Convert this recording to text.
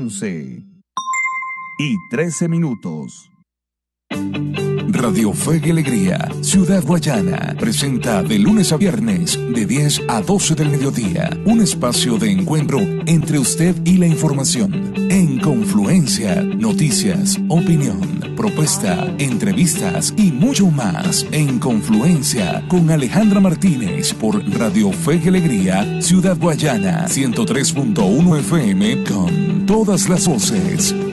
11:13. Radio Fe y Alegría, Ciudad Guayana, presenta de lunes a viernes, de 10 a 12 del mediodía, un espacio de encuentro entre usted y la información. En Confluencia, noticias, opinión, propuesta, entrevistas y mucho más. En Confluencia, con Alejandra Martínez, por Radio Fe y Alegría, Ciudad Guayana, 103.1 FM, con todas las voces.